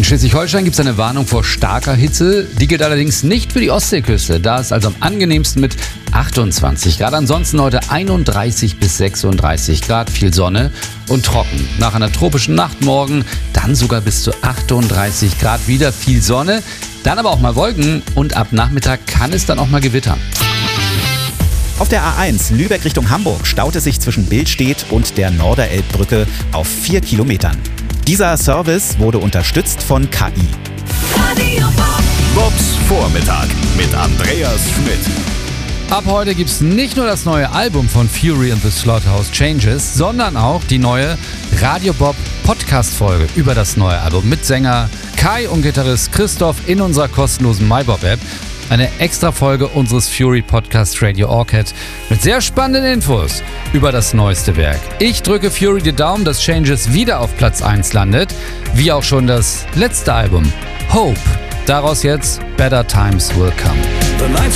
Schleswig-Holstein gibt es eine Warnung vor starker Hitze. Die gilt allerdings nicht für die Ostseeküste. Da ist also am angenehmsten mit 28 Grad. Ansonsten heute 31 bis 36 Grad, viel Sonne und trocken. Nach einer tropischen Nacht morgen dann sogar bis zu 38 Grad, wieder viel Sonne. Dann aber auch mal Wolken und ab Nachmittag kann es dann auch mal gewittern. Auf der A1 Lübeck Richtung Hamburg staut es sich zwischen Billstedt und der Norderelbbrücke auf 4 Kilometern. Dieser Service wurde unterstützt von KI. Bobs Vormittag mit Andreas Schmidt. Ab heute gibt es nicht nur das neue Album von Fury and the Slaughterhouse Changes, sondern auch die neue Radio Bob Podcast-Folge über das neue Album mit Sänger Kai und Gitarrist Christoph in unserer kostenlosen MyBob-App. Eine extra Folge unseres Fury Podcast Radio Orchid mit sehr spannenden Infos über das neueste Werk. Ich drücke Fury die Daumen, dass Changes wieder auf Platz 1 landet, wie auch schon das letzte Album Hope. Daraus jetzt Better Times Will Come.